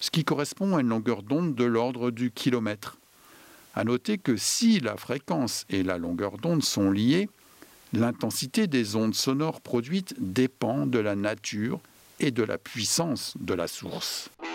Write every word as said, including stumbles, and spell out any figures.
ce qui correspond à une longueur d'onde de l'ordre du kilomètre. À noter que si la fréquence et la longueur d'onde sont liées, l'intensité des ondes sonores produites dépend de la nature et de la puissance de la source.